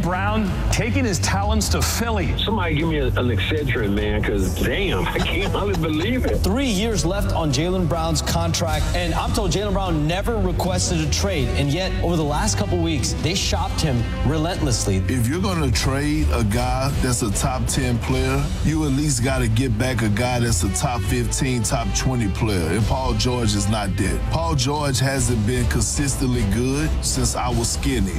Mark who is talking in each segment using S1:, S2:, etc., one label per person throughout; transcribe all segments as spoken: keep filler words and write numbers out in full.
S1: Brown taking his talents to Philly.
S2: Somebody give me a, an Excedrin, man, because damn, I can't hardly believe it.
S3: Three years left on Jaylen Brown's contract, and I'm told Jaylen Brown never requested a trade, and yet over the last couple weeks, they shopped him relentlessly.
S4: If you're going to trade a guy that's a top ten player, you at least got to get back a guy that's a top fifteen, top twenty player, and Paul George is not that. Paul George hasn't been consistently good since I was skinny.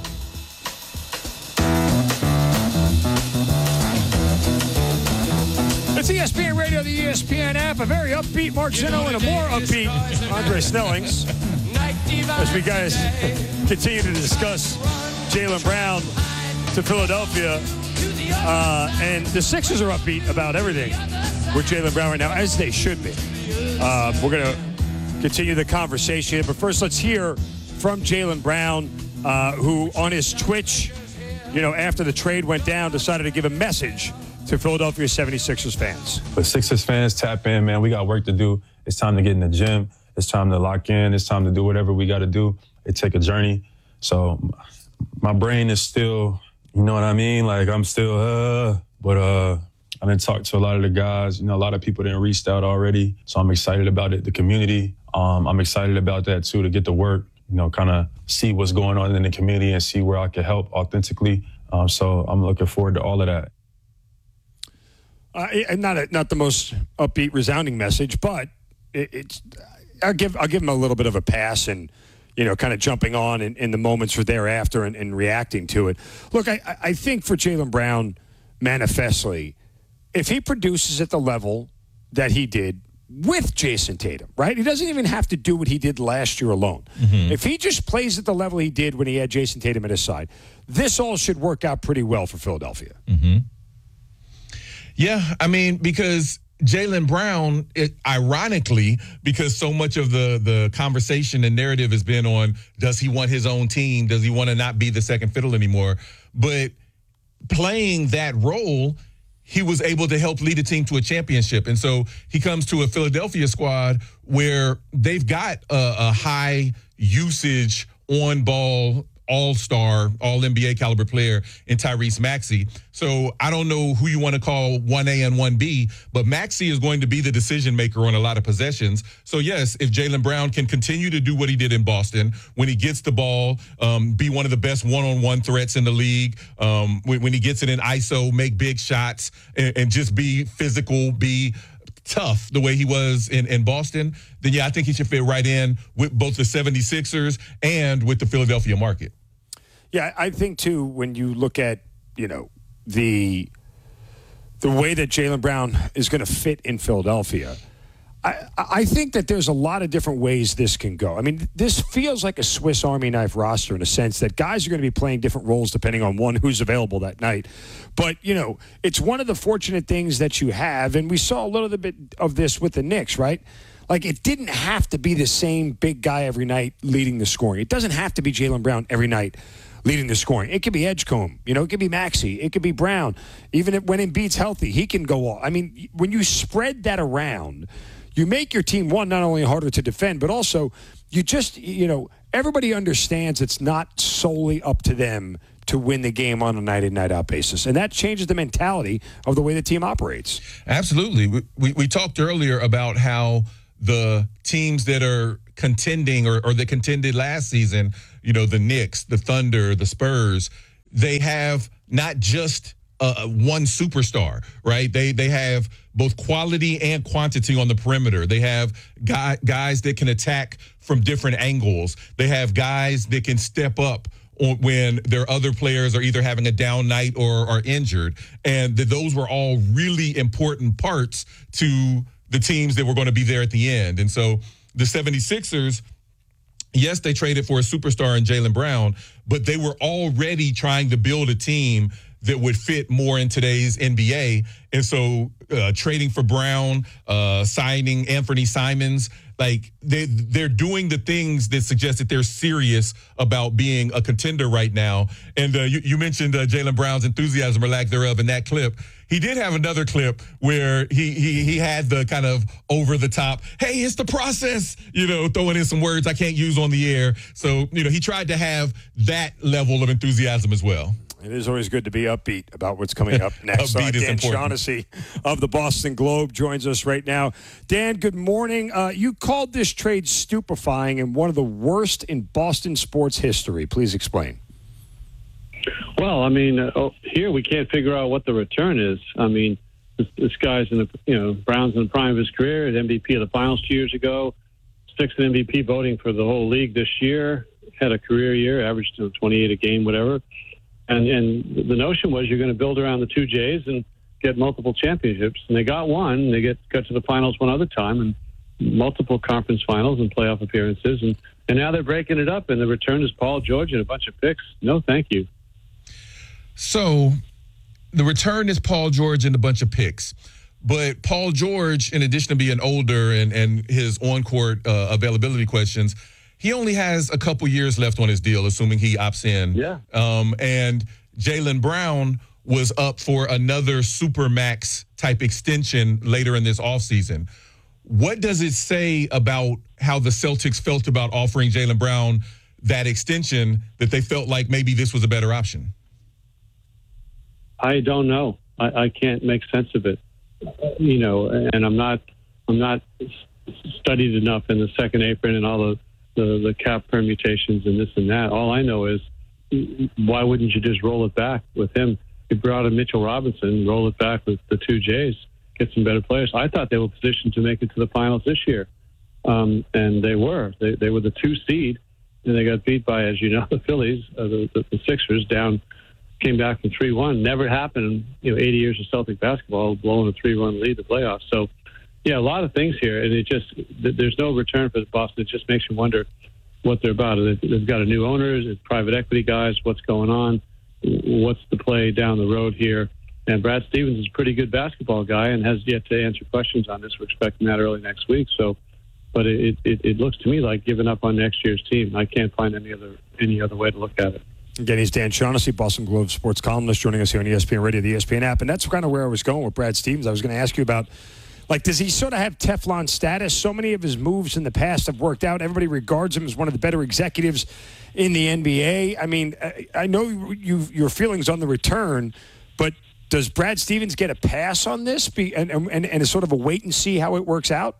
S5: It's E S P N Radio, the E S P N app, a very upbeat Mark Zinno and a more upbeat Andre Snellings. As we guys continue to discuss Jaylen Brown to Philadelphia. Uh, and the Sixers are upbeat about everything with Jaylen Brown right now, as they should be. Uh, we're going to continue the conversation. But first, let's hear from Jaylen Brown, uh, who on his Twitch, you know, after the trade went down, decided to give a message to Philadelphia seventy-sixers fans.
S6: But Sixers fans, tap in, man. We got work to do. It's time to get in the gym. It's time to lock in. It's time to do whatever we got to do. It take a journey. So my brain is still, you know what I mean? Like, I'm still, uh, but uh, I didn't talk to a lot of the guys. You know, a lot of people didn't reached out already. So I'm excited about it. The community, um, I'm excited about that, too, to get to work, you know, kind of see what's going on in the community and see where I can help authentically. Um, so I'm looking forward to all of that.
S5: Uh, not a, not the most upbeat, resounding message, but it, it's I'll give I'll give him a little bit of a pass and, you know, kind of jumping on in, in the moments for thereafter and, and reacting to it. Look, I, I think for Jaylen Brown, manifestly, if he produces at the level that he did with Jason Tatum, right? He doesn't even have to do what he did last year alone. Mm-hmm. If he just plays at the level he did when he had Jason Tatum at his side, this all should work out pretty well for Philadelphia.
S7: Mm-hmm. Yeah, I mean, because Jaylen Brown, it, ironically, because so much of the, the conversation and narrative has been on, does he want his own team? Does he want to not be the second fiddle anymore? But playing that role, he was able to help lead a team to a championship. And so he comes to a Philadelphia squad where they've got a, a high usage on-ball all-star, all-N B A caliber player in Tyrese Maxey. So I don't know who you want to call one A and one B, but Maxey is going to be the decision maker on a lot of possessions. So yes, if Jaylen Brown can continue to do what he did in Boston, when he gets the ball, um, be one of the best one-on-one threats in the league, um, when, when he gets it in I S O, make big shots, and, and just be physical, be tough the way he was in, in Boston, then yeah, I think he should fit right in with both the seventy-sixers and with the Philadelphia market.
S5: Yeah, I think, too, when you look at, you know, the the way that Jaylen Brown is going to fit in Philadelphia, I, I think that there's a lot of different ways this can go. I mean, this feels like a Swiss Army knife roster in a sense that guys are going to be playing different roles depending on, one, who's available that night. But, you know, it's one of the fortunate things that you have, and we saw a little bit of this with the Knicks, right? Like, it didn't have to be the same big guy every night leading the scoring. It doesn't have to be Jaylen Brown every night leading the scoring. It could be Edgecombe. You know, it could be Maxey. It could be Brown. Even if, when Embiid's healthy, he can go off. I mean, when you spread that around, you make your team, one, not only harder to defend, but also you just, you know, everybody understands it's not solely up to them to win the game on a night-in, night-out basis. And that changes the mentality of the way the team operates.
S7: Absolutely. We, we, we talked earlier about how the teams that are contending or, or that contended last season, you know, the Knicks, the Thunder, the Spurs, they have not just uh, one superstar, right? They they have both quality and quantity on the perimeter. They have guy, guys that can attack from different angles. They have guys that can step up when their other players are either having a down night or are injured. And th- those were all really important parts to the teams that were going to be there at the end. And so the seventy-sixers, yes, they traded for a superstar in Jaylen Brown, but they were already trying to build a team that would fit more in today's N B A. And so uh, trading for Brown, uh, signing Anthony Simons, like they, they're doing the things that suggest that they're serious about being a contender right now. And uh, you, you mentioned uh, Jaylen Brown's enthusiasm or lack thereof in that clip. He did have another clip where he he he had the kind of over the top, hey, it's the process, you know, throwing in some words I can't use on the air. So, you know, he tried to have that level of enthusiasm as well.
S5: It is always good to be upbeat about what's coming up next.
S7: Upbeat
S5: uh,
S7: is
S5: Dan
S7: important.
S5: Shaughnessy of the Boston Globe joins us right now. Dan, good morning. Uh, you called this trade stupefying and one of the worst in Boston sports history. Please explain.
S8: Well, I mean, uh, oh, here we can't figure out what the return is. I mean, this, this guy's in the, you know, Brown's in the prime of his career, at M V P of the finals two years ago, sixth in M V P voting for the whole league this year, had a career year, averaged you know, twenty-eight a game, whatever. And, and the notion was you're going to build around the two J's and get multiple championships. And they got one. They get got to the finals one other time and multiple conference finals and playoff appearances. And, and now they're breaking it up, and the return is Paul George and a bunch of picks. No, thank you.
S7: So the return is Paul George and a bunch of picks. But Paul George, in addition to being older and, and his on-court uh, availability questions, he only has a couple years left on his deal, assuming he opts in.
S8: Yeah.
S7: Um, and Jaylen Brown was up for another Supermax type extension later in this offseason. What does it say about how the Celtics felt about offering Jaylen Brown that extension, that they felt like maybe this was a better option?
S8: I don't know. I, I can't make sense of it. You know, and I'm not I'm not studied enough in the second apron and all the, the, the cap permutations and this and that. All I know is, why wouldn't you just roll it back with him? You brought in Mitchell Robinson, roll it back with the two J's, get some better players. I thought they were positioned to make it to the finals this year, um, and they were. They, they were the two seed, and they got beat by, as you know, the Phillies, uh, the, the, the Sixers, down, came back from three one. Never happened, you know, eighty years of Celtic basketball, blowing a three one lead in the playoffs. So, yeah, a lot of things here, and it just, there's no return for Boston. It just makes you wonder what they're about. They've got a new owner, it's private equity guys, what's going on, what's the play down the road here. And Brad Stevens is a pretty good basketball guy and has yet to answer questions on this. We're expecting that early next week. So, but it, it, it looks to me like giving up on next year's team. I can't find any other any other way to look at it.
S5: Again, he's Dan Shaughnessy, Boston Globe sports columnist, joining us here on E S P N Radio, the E S P N app. And that's kind of where I was going with Brad Stevens. I was going to ask you about, like, does he sort of have Teflon status? So many of his moves in the past have worked out. Everybody regards him as one of the better executives in the N B A. I mean, I, I know you your feelings on the return, but does Brad Stevens get a pass on this Be, and, and, and is sort of a wait and see how it works out?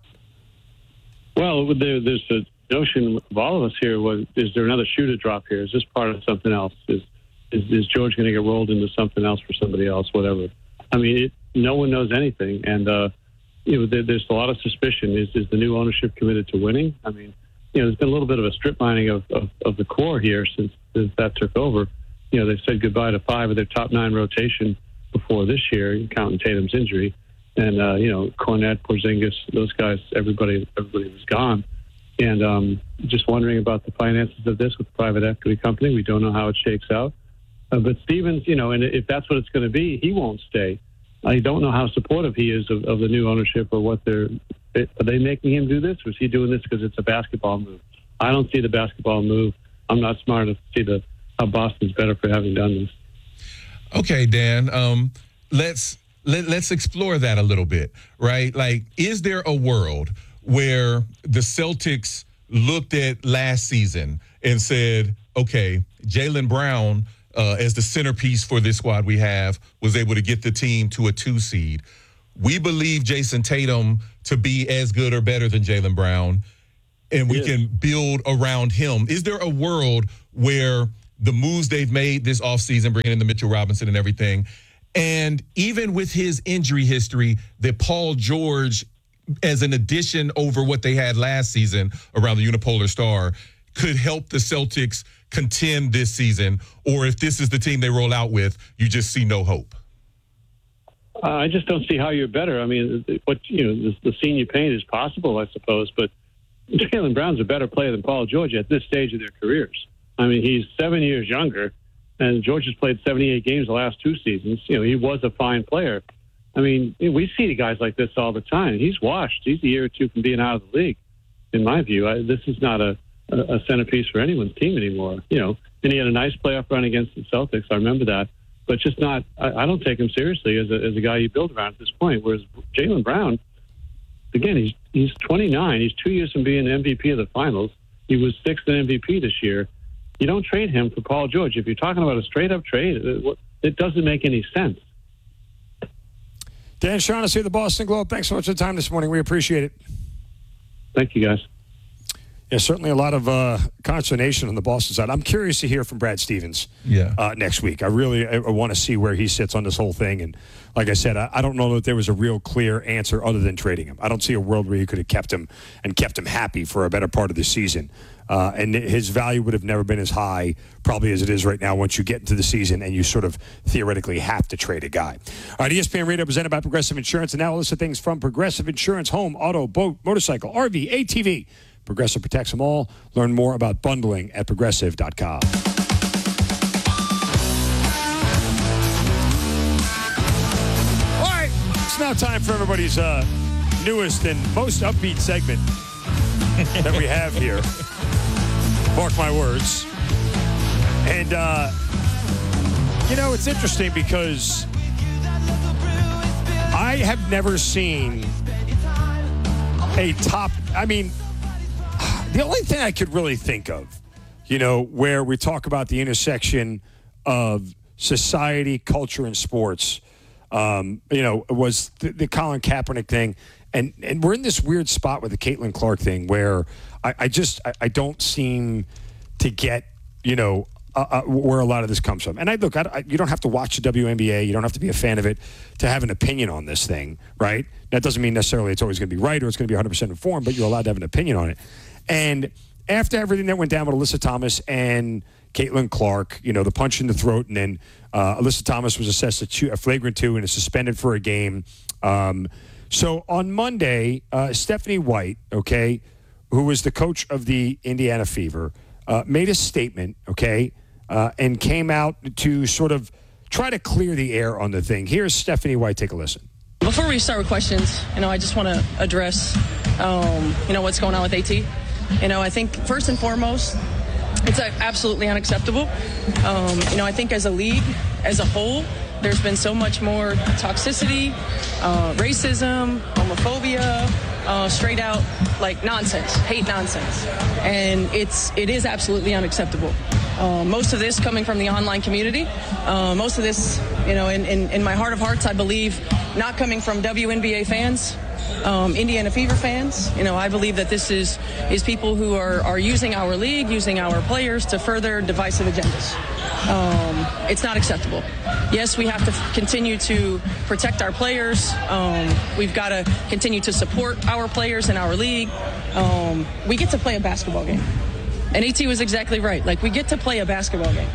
S8: Well, there, there's a notion of all of us here was, is there another shoe to drop here? Is this part of something else? Is is, is George going to get rolled into something else for somebody else, whatever? I mean, it, no one knows anything. And, uh, you know, there, there's a lot of suspicion. Is, is the new ownership committed to winning? I mean, you know, there's been a little bit of a strip mining of, of, of the core here since, since that took over. You know, they've said goodbye to five of their top nine rotation before this year, counting Tatum's injury. And, uh, you know, Cornette, Porzingis, those guys, everybody everybody was gone. And um, just wondering about the finances of this with the private equity company. We don't know how it shakes out. Uh, but Stevens, you know, and if that's what it's going to be, he won't stay. I don't know how supportive he is of, of the new ownership or what they're – are they making him do this, or is he doing this because it's a basketball move? I don't see the basketball move. I'm not smart enough to see the how Boston's better for having done this.
S7: Okay, Dan, um, let's let, let's explore that a little bit, right? Like, is there a world where the Celtics looked at last season and said, okay, Jaylen Brown, uh, as the centerpiece for this squad we have, was able to get the team to a two seed. We believe Jason Tatum to be as good or better than Jaylen Brown, and we
S8: Yeah.
S7: can build around him. Is there a world where the moves they've made this offseason, bringing in the Mitchell Robinson and everything, and even with his injury history, that Paul George, as an addition over what they had last season around the unipolar star, could help the Celtics contend this season? Or if this is the team they roll out with, you just see no hope?
S8: Uh, I just don't see how you're better. I mean, what you know, the, the scene you paint is possible, I suppose, but Jaylen Brown's a better player than Paul George at this stage of their careers. I mean, he's seven years younger, and George has played seventy-eight games the last two seasons. You know, he was a fine player. I mean, we see guys like this all the time. He's washed. He's a year or two from being out of the league, in my view. I, this is not a, a centerpiece for anyone's team anymore. You know, and he had a nice playoff run against the Celtics. I remember that. But just not, I, I don't take him seriously as a, as a guy you build around at this point. Whereas Jaylen Brown, again, he's he's twenty-nine. He's two years from being M V P of the finals. He was sixth in M V P this year. You don't trade him for Paul George. If you're talking about a straight-up trade, it, it doesn't make any sense.
S5: Dan Shaughnessy of the Boston Globe, thanks so much for the time this morning. We appreciate it.
S8: Thank you, guys.
S5: Yeah, certainly a lot of uh, consternation on the Boston side. I'm curious to hear from Brad Stevens
S7: Yeah.
S5: uh, next week. I really I, I want to see where he sits on this whole thing. And like I said, I, I don't know that there was a real clear answer other than trading him. I don't see a world where you could have kept him and kept him happy for a better part of the season. Uh, and his value would have never been as high probably as it is right now once you get into the season and you sort of theoretically have to trade a guy. All right, E S P N Radio presented by Progressive Insurance. And now a list of things from Progressive Insurance: home, auto, boat, motorcycle, R V, A T V. Progressive protects them all. Learn more about bundling at progressive dot com. All right, it's now time for everybody's uh, newest and most upbeat segment that we have here. Mark my words. And, uh, you know, it's interesting because I have never seen a top, I mean, the only thing I could really think of, you know, where we talk about the intersection of society, culture, and sports, um, you know, was the, the Colin Kaepernick thing. And and we're in this weird spot with the Caitlin Clark thing where I, I just, I, I don't seem to get, you know, uh, uh, where a lot of this comes from. And I look, I, I, you don't have to watch the W N B A. You don't have to be a fan of it to have an opinion on this thing, right? That doesn't mean necessarily it's always going to be right or it's going to be one hundred percent informed, but you're allowed to have an opinion on it. And after everything that went down with Alyssa Thomas and Caitlin Clark, you know, the punch in the throat, and then uh, Alyssa Thomas was assessed a, two, a flagrant two and is suspended for a game. Um, so on Monday, uh, Stephanie White, okay, who was the coach of the Indiana Fever, uh, made a statement, okay, uh, and came out to sort of try to clear the air on the thing. Here's Stephanie White. Take a listen.
S9: Before we start with questions, you know, I just want to address, um, you know, what's going on with AT. You know, I think first and foremost, it's absolutely unacceptable. Um, you know, I think as a league, as a whole, there's been so much more toxicity, uh, racism, homophobia, uh, straight out like nonsense, hate nonsense, and it's it is absolutely unacceptable. Uh, most of this coming from the online community. Uh, most of this, you know, in, in, in my heart of hearts, I believe, not coming from W N B A fans, um, Indiana Fever fans. You know, I believe that this is is people who are, are using our league, using our players to further divisive agendas. Um, it's not acceptable. Yes, we have to f- continue to protect our players. Um, we've got to continue to support our players in our league. Um, we get to play a basketball game. And AT was exactly right. Like, we get to play a basketball game.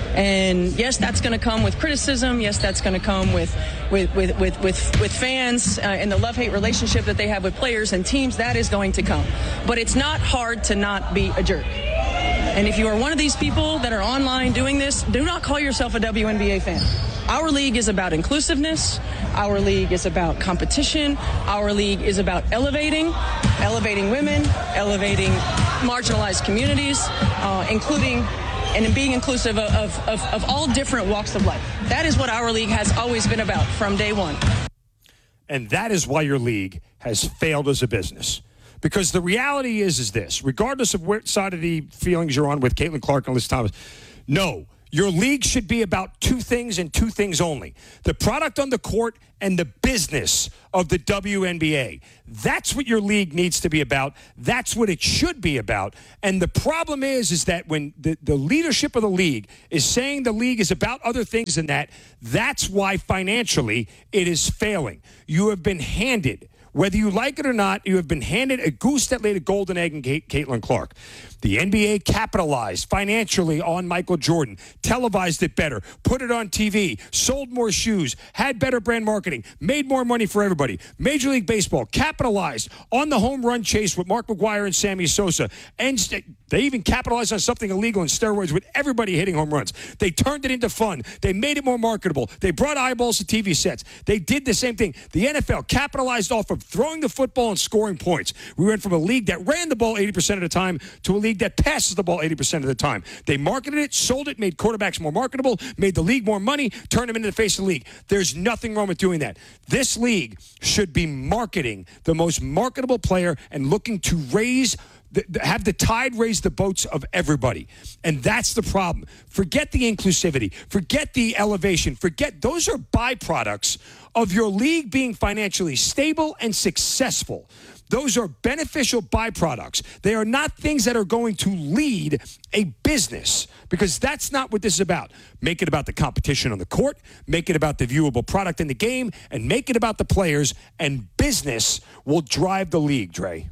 S9: And yes, that's going to come with criticism. Yes, that's going to come with with with with with, with fans uh, and the love-hate relationship that they have with players and teams. That is going to come. But it's not hard to not be a jerk. And if you are one of these people that are online doing this, do not call yourself a W N B A fan. Our league is about inclusiveness. Our league is about competition. Our league is about elevating, elevating women, elevating marginalized communities, uh, including and being inclusive of, of, of all different walks of life. That is what our league has always been about from day one.
S5: And that is why your league has failed as a business. Because the reality is, is this, regardless of which side of the feelings you're on with Caitlin Clark and Alyssa Thomas, no, your league should be about two things and two things only. The product on the court and the business of the W N B A. That's what your league needs to be about. That's what it should be about. And the problem is, is that when the, the leadership of the league is saying the league is about other things than that, that's why financially it is failing. You have been handed, whether you like it or not, you have been handed a goose that laid a golden egg in Kate, Caitlin Clark. The N B A capitalized financially on Michael Jordan, televised it better, put it on T V, sold more shoes, had better brand marketing, made more money for everybody. Major League Baseball capitalized on the home run chase with Mark McGwire and Sammy Sosa. And they even capitalized on something illegal in steroids with everybody hitting home runs. They turned it into fun. They made it more marketable. They brought eyeballs to T V sets. They did the same thing. The N F L capitalized off of throwing the football and scoring points. We went from a league that ran the ball eighty percent of the time to a league that passes the ball eighty percent of the time. They marketed it, sold it, made quarterbacks more marketable, made the league more money, turned them into the face of the league. There's nothing wrong with doing that. This league should be marketing the most marketable player and looking to raise the, the, have the tide raise the boats of everybody. And that's the problem. Forget the inclusivity. Forget the elevation. Forget those are byproducts of your league being financially stable and successful. Those are beneficial byproducts. They are not things that are going to lead a business, because that's not what this is about. Make it about the competition on the court, make it about the viewable product in the game, and make it about the players, and business will drive the league, Dre.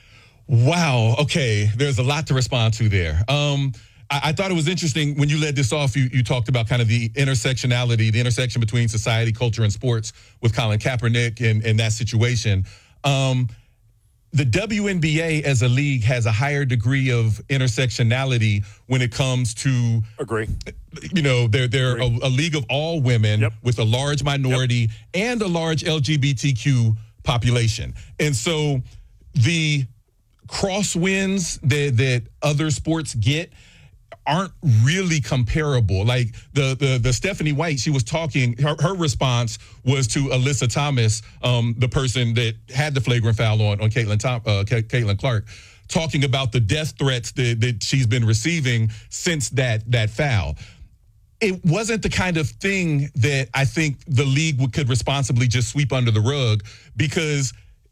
S7: Wow. Okay. There's a lot to respond to there. Um, I, I thought it was interesting when you led this off, you, you talked about kind of the intersectionality, the intersection between society, culture, and sports with Colin Kaepernick and, and that situation. Um, The W N B A as a league has a higher degree of intersectionality when it comes to,
S5: agree.
S7: You know, they're they're a, a league of all women
S5: yep.
S7: with a large minority yep. and a large L G B T Q population. And so the crosswinds that, that other sports get aren't really comparable. Like the the the Stephanie White, she was talking, her, her response was to Alyssa Thomas, um, the person that had the flagrant foul on on Caitlin Tom, uh, Caitlin Clark, talking about the death threats that, that she's been receiving since that that foul. It wasn't the kind of thing that I think the league would, could responsibly just sweep under the rug, because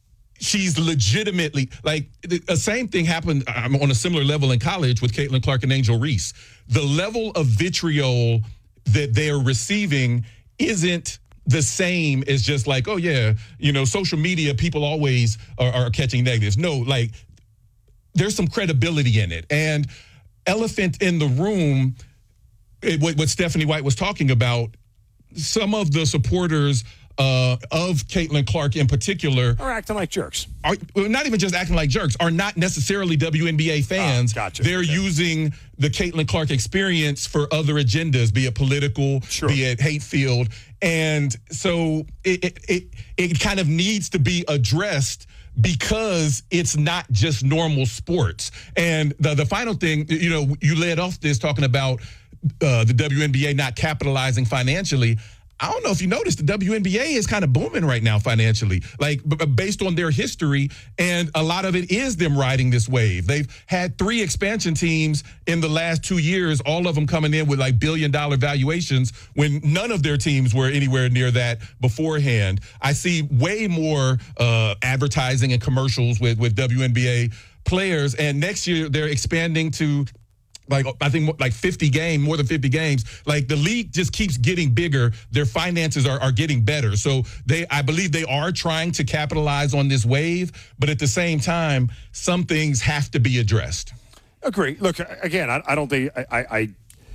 S7: she's legitimately, like, the same thing happened um, on a similar level in college with Caitlin Clark and Angel Reese. The level of vitriol that they're receiving isn't the same as just like, oh, yeah, you know, social media, people always are, are catching negatives. No, like, there's some credibility in it. And elephant in the room, it, what, what Stephanie White was talking about, some of the supporters Uh, of Caitlin Clark in particular
S5: are acting like jerks.
S7: Are not even just acting like jerks, are not necessarily W N B A fans.
S5: Oh, gotcha.
S7: They're
S5: okay.
S7: using the Caitlin Clark experience for other agendas, be it political,
S5: sure.
S7: be it hate-filled. And so it, it, it, it kind of needs to be addressed, because it's not just normal sports. And the, the final thing, you know, you led off this talking about uh, the W N B A not capitalizing financially. I don't know if you noticed, the W N B A is kind of booming right now financially, like b- based on their history. And a lot of it is them riding this wave. They've had three expansion teams in the last two years, all of them coming in with like billion dollar valuations when none of their teams were anywhere near that beforehand. I see way more uh, advertising and commercials with, with W N B A players. And next year they're expanding to, like, I think like fifty game, more than fifty games. Like, the league just keeps getting bigger. Their finances are, are getting better. So they, I believe they are trying to capitalize on this wave, but at the same time, some things have to be addressed.
S5: Agree. Look, again, I, I don't think I, I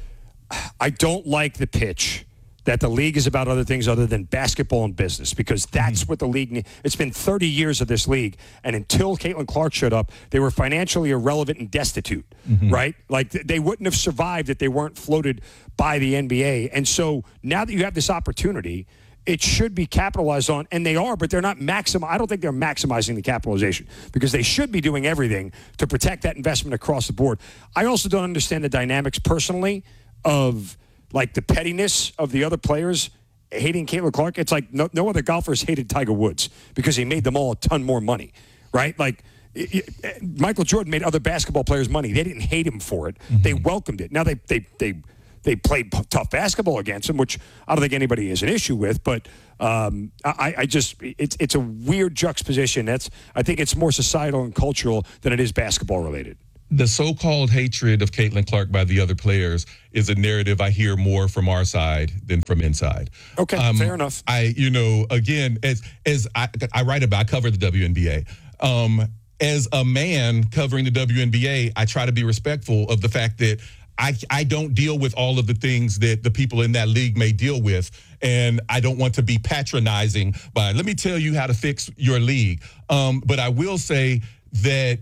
S5: I don't like the pitch that the league is about other things other than basketball and business, because that's mm-hmm. what the league needs. It's been thirty years of this league, and until Caitlin Clark showed up, they were financially irrelevant and destitute, mm-hmm. right? Like, they wouldn't have survived if they weren't floated by the N B A. And so now that you have this opportunity, it should be capitalized on, and they are, but they're not maxim. I don't think they're maximizing the capitalization, because they should be doing everything to protect that investment across the board. I also don't understand the dynamics personally of, like, the pettiness of the other players hating Caitlin Clark. It's like no, no other golfers hated Tiger Woods because he made them all a ton more money, right? Like, it, it, Michael Jordan made other basketball players money. They didn't hate him for it. Mm-hmm. They welcomed it. Now they they they they played tough basketball against him, which I don't think anybody has an issue with. But um, I, I just it's it's a weird juxtaposition. That's I think it's more societal and cultural than it is basketball related.
S7: The so-called hatred of Caitlin Clark by the other players is a narrative I hear more from our side than from inside.
S5: Okay, um, fair enough.
S7: I, you know, again, as as I, I write about, I cover the W N B A. Um, as a man covering the W N B A, I try to be respectful of the fact that I, I don't deal with all of the things that the people in that league may deal with. And I don't want to be patronizing by, let me tell you how to fix your league. Um, but I will say that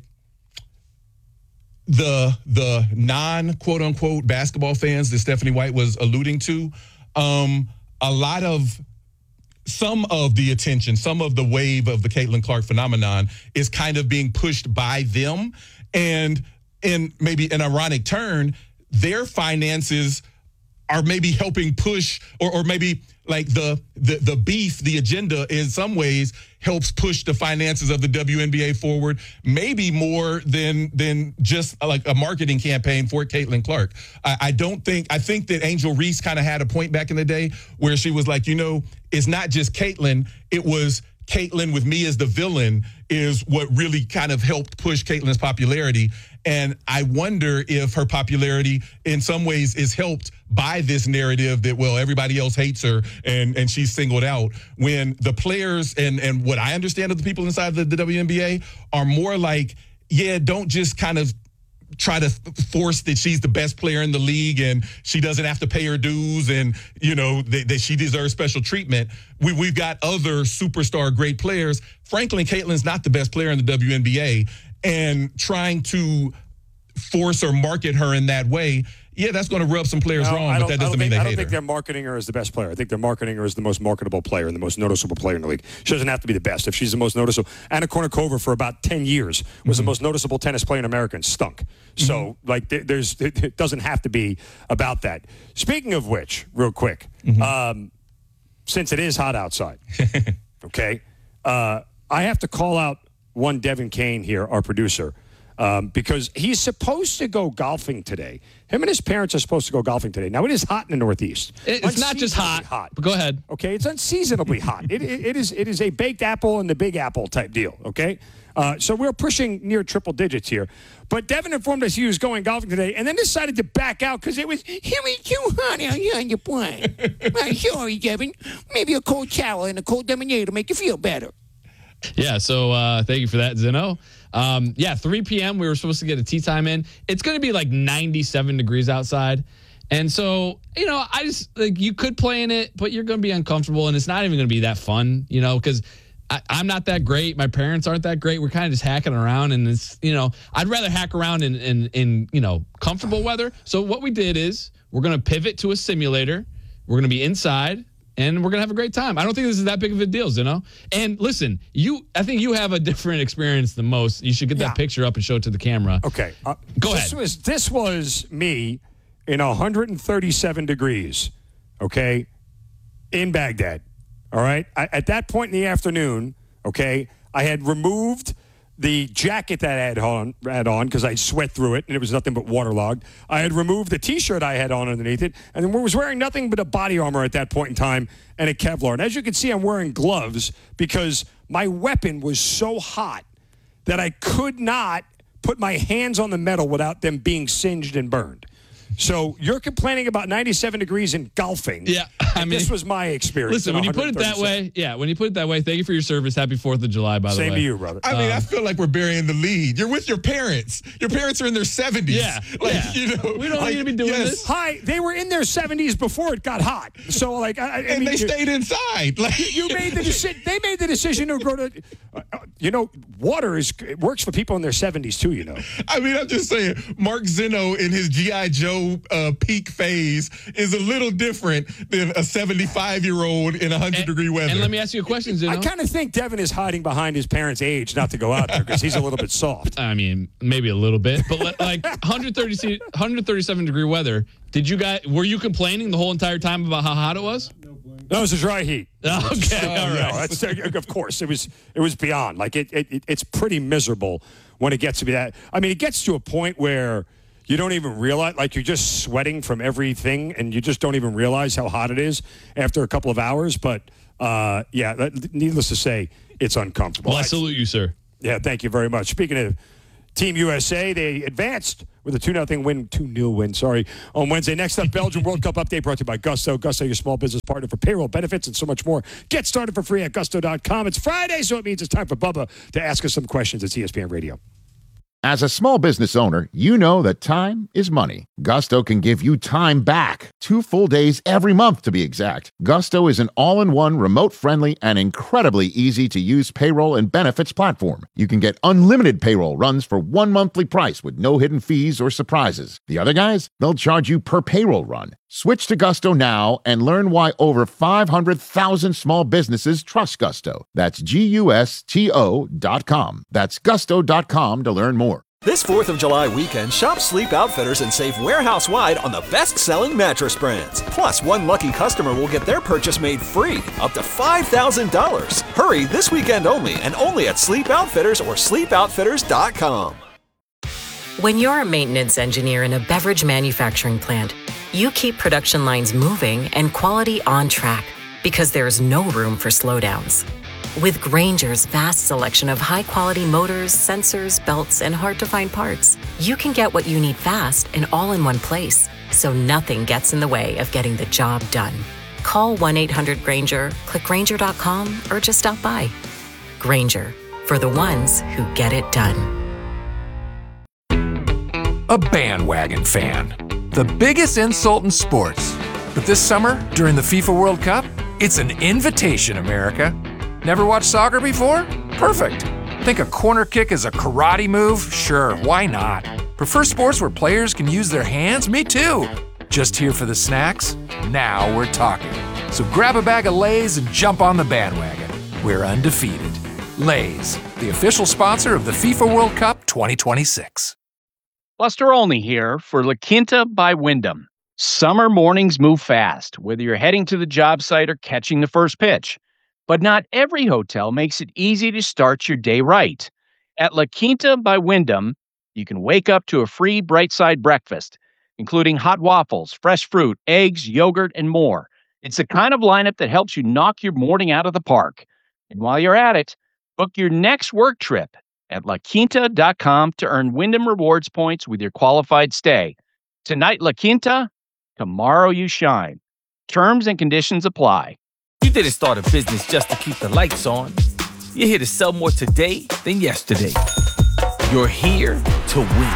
S7: the the non quote unquote basketball fans that Stephanie White was alluding to, um, a lot of some of the attention, some of the wave of the Caitlin Clark phenomenon is kind of being pushed by them. And in maybe an ironic turn, their finances are maybe helping push, or or maybe like the the the beef, the agenda in some ways helps push the finances of the W N B A forward, maybe more than than just like a marketing campaign for Caitlin Clark. I, I don't think I think that Angel Reese kind of had a point back in the day where she was like, you know, it's not just Caitlin, it was Caitlin with me as the villain is what really kind of helped push Caitlin's popularity. And I wonder if her popularity in some ways is helped by this narrative that, well, everybody else hates her and, and she's singled out, when the players and, and what I understand of the people inside the, the W N B A are more like, yeah, don't just kind of try to force that she's the best player in the league and she doesn't have to pay her dues and, you know, that, that she deserves special treatment. We, we've got other superstar great players. Frankly, Caitlin's not the best player in the W N B A, and trying to force or market her in that way, yeah, that's going to rub some players
S5: no,
S7: wrong, but that doesn't mean
S5: think,
S7: they
S5: I don't
S7: hate
S5: think
S7: her.
S5: they're marketing her as the best player. I think they're marketing her as the most marketable player and the most noticeable player in the league. She doesn't have to be the best. If she's the most noticeable, Anna Kournikova for about ten years was mm-hmm. the most noticeable tennis player in America and stunk. Mm-hmm. So, like, there's it doesn't have to be about that. Speaking of which, real quick, mm-hmm. um, since it is hot outside, okay, uh, I have to call out one Devin Kane here, our producer. Um, because he's supposed to go golfing today. Him and his parents are supposed to go golfing today. Now, it is hot in the Northeast.
S10: It's not just hot.
S5: hot.
S10: But go ahead.
S5: Okay, it's unseasonably hot. It, it, it is it is a baked apple and the big apple type deal, okay? Uh, so we're pushing near triple digits here. But Devin informed us he was going golfing today and then decided to back out because it was, it was too hot out here on your plane. Well, sorry, Devin. Maybe a cold shower and a cold lemonade will make you feel better.
S10: Yeah, so uh, thank you for that, Zeno. Um, yeah, three p.m. we were supposed to get a tea time in. It's going to be like ninety-seven degrees outside. And so, you know, I just, like, you could play in it, but you're going to be uncomfortable, and it's not even going to be that fun, you know, because I'm not that great. My parents aren't that great. We're kind of just hacking around, and it's, you know, I'd rather hack around in, in, in you know, comfortable weather. So what we did is we're going to pivot to a simulator. We're going to be inside. And we're going to have a great time. I don't think this is that big of a deal, you know? And listen, you, I think you have a different experience than most. You should get
S5: yeah.
S10: that picture up and show it to the camera.
S5: Okay. Uh,
S10: Go
S5: this
S10: ahead.
S5: Was, this was me in one hundred thirty-seven degrees, okay, in Baghdad, all right? I, at that point in the afternoon, okay, I had removed the jacket that I had on had on because I sweat through it and it was nothing but waterlogged. I had removed the T-shirt I had on underneath it, and then was wearing nothing but a body armor at that point in time and a Kevlar. And as you can see, I'm wearing gloves because my weapon was so hot that I could not put my hands on the metal without them being singed and burned. So you're complaining about ninety-seven degrees in golfing.
S10: Yeah, I mean,
S5: this was my experience.
S10: Listen, when you put it that way, yeah, when you put it that way, thank you for your service. Happy Fourth of July, by the way.
S5: Same to you, brother.
S7: I mean,
S10: Um,
S7: I feel like we're burying the lead. You're with your parents. Your parents are in their seventies.
S10: Yeah,
S7: like
S10: yeah.
S7: you know,
S10: We don't
S7: like,
S10: need to be doing
S7: yes.
S10: this.
S5: Hi, they were in their seventies before it got hot. So, like, I, I
S7: And
S5: mean,
S7: they
S5: you-
S7: stayed inside. Like
S5: You made the decision. They made the decision to go to. Uh, uh, you know, water is it works for people in their seventies too. You know.
S7: I mean, I'm just saying, Mark Zeno in his G I. Joe uh, peak phase is a little different than a seventy-five-year-old in one hundred degree weather.
S10: And let me ask you a question, Zeno.
S5: I kind of think Devin is hiding behind his parents' age not to go out there because he's a little bit soft.
S10: I mean, maybe a little bit, but li- like one hundred thirty, one hundred thirty-seven degree weather. Did you guys, were you complaining the whole entire time about how hot it was?
S5: That was a dry heat.
S10: Okay, all
S5: No,
S10: right.
S5: that's, of course, it was. It was beyond. Like it, it. It's pretty miserable when it gets to be that. I mean, it gets to a point where you don't even realize, like you're just sweating from everything, and you just don't even realize how hot it is after a couple of hours. But uh, yeah, that, needless to say, it's uncomfortable.
S10: Well, I salute you, sir.
S5: Yeah, thank you very much. Speaking of Team U S A, they advanced with a two nothing win, two nil win, sorry, on Wednesday. Next up, Belgium World Cup update brought to you by Gusto. Gusto, your small business partner for payroll, benefits, and so much more. Get started for free at gusto dot com. It's Friday, so it means it's time for Bubba to ask us some questions at E S P N Radio.
S11: As a small business owner, you know that time is money. Gusto can give you time back. Two full days every month, to be exact. Gusto is an all-in-one, remote-friendly, and incredibly easy-to-use payroll and benefits platform. You can get unlimited payroll runs for one monthly price with no hidden fees or surprises. The other guys, they'll charge you per payroll run. Switch to Gusto now and learn why over five hundred thousand small businesses trust Gusto. That's G U S T O dot com. That's gusto dot com to learn more.
S12: This fourth of July weekend, shop Sleep Outfitters and save warehouse-wide on the best-selling mattress brands. Plus, one lucky customer will get their purchase made free, up to five thousand dollars. Hurry this weekend only, and only at Sleep Outfitters or sleep outfitters dot com.
S13: When you're a maintenance engineer in a beverage manufacturing plant, you keep production lines moving and quality on track because there's no room for slowdowns. With Grainger's vast selection of high-quality motors, sensors, belts, and hard-to-find parts, you can get what you need fast and all in one place, so nothing gets in the way of getting the job done. Call one eight hundred Grainger, click Grainger dot com, or just stop by. Grainger, for the ones who get it done.
S14: A bandwagon fan. The biggest insult in sports. But this summer, during the FIFA World Cup, it's an invitation, America. Never watched soccer before? Perfect. Think a corner kick is a karate move? Sure, why not? Prefer sports where players can use their hands? Me too. Just here for the snacks? Now we're talking. So grab a bag of Lay's and jump on the bandwagon. We're undefeated. Lay's, the official sponsor of the FIFA World Cup twenty twenty-six.
S15: Buster Olney here for La Quinta by Wyndham. Summer mornings move fast, whether you're heading to the job site or catching the first pitch. But not every hotel makes it easy to start your day right. At La Quinta by Wyndham, you can wake up to a free Bright Side breakfast, including hot waffles, fresh fruit, eggs, yogurt, and more. It's the kind of lineup that helps you knock your morning out of the park. And while you're at it, book your next work trip at la quinta dot com to earn Wyndham Rewards points with your qualified stay. Tonight, La Quinta, tomorrow you shine. Terms and conditions apply.
S16: You didn't start a business just to keep the lights on. You're here to sell more today than yesterday. You're here to win.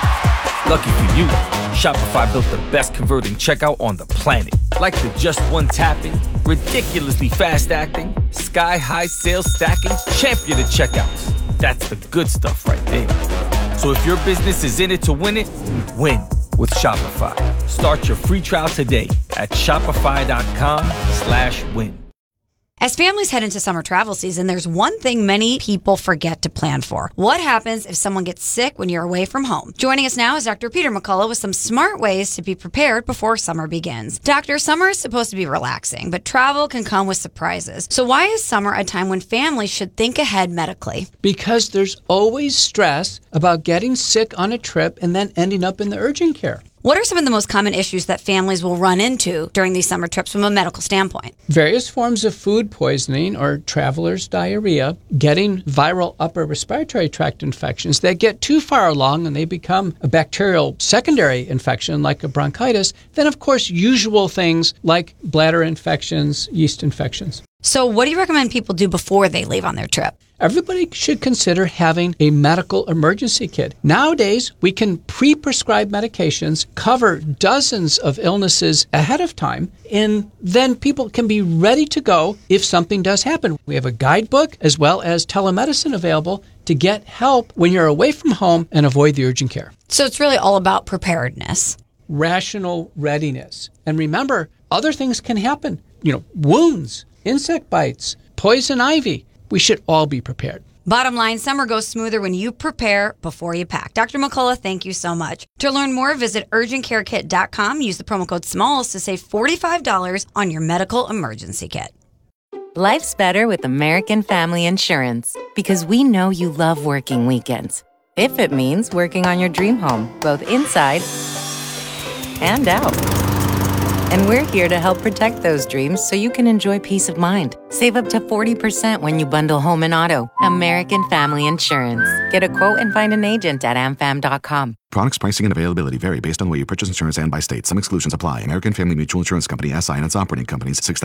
S16: Lucky for you, Shopify built the best converting checkout on the planet. Like the just one tapping, ridiculously fast acting, sky-high sales stacking, champion of checkouts. That's the good stuff right there. So if your business is in it to win it, win with Shopify. Start your free trial today at shopify.com slash win.
S17: As families head into summer travel season, there's one thing many people forget to plan for. What happens if someone gets sick when you're away from home? Joining us now is Doctor Peter McCullough with some smart ways to be prepared before summer begins. Doctor, summer is supposed to be relaxing, but travel can come with surprises. So why is summer a time when families should think ahead medically?
S18: Because there's always stress about getting sick on a trip and then ending up in the urgent care.
S17: What are some of the most common issues that families will run into during these summer trips from a medical standpoint?
S18: Various forms of food poisoning or traveler's diarrhea, getting viral upper respiratory tract infections that get too far along and they become a bacterial secondary infection like a bronchitis. Then, of course, usual things like bladder infections, yeast infections.
S17: So what do you recommend people do before they leave on their trip?
S18: Everybody should consider having a medical emergency kit. Nowadays, we can pre-prescribe medications, cover dozens of illnesses ahead of time, and then people can be ready to go if something does happen. We have a guidebook as well as telemedicine available to get help when you're away from home and avoid the urgent care.
S17: So it's really all about preparedness.
S18: Rational readiness. And remember, other things can happen. You know, wounds, insect bites, poison ivy. We should all be prepared.
S17: Bottom line, summer goes smoother when you prepare before you pack. Doctor McCullough, thank you so much. To learn more, visit urgent care kit dot com. Use the promo code SMALLS to save forty-five dollars on your medical emergency kit.
S19: Life's better with American Family Insurance because we know you love working weekends. If it means working on your dream home, both inside and out. And we're here to help protect those dreams so you can enjoy peace of mind. Save up to forty percent when you bundle home and auto. American Family Insurance. Get a quote and find an agent at a m fam dot com.
S20: Products, pricing, and availability vary based on the way you purchase insurance and by state. Some exclusions apply. American Family Mutual Insurance Company, S I and its operating companies, six